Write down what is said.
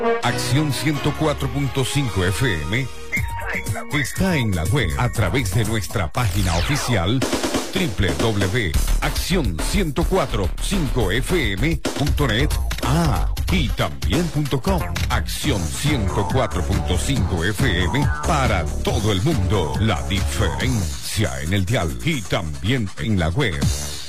Acción 104.5 FM está en la web a través de nuestra página oficial www.accion1045fm.net y también .com. Acción 104.5 FM para todo el mundo. La diferencia en el dial y también en la web.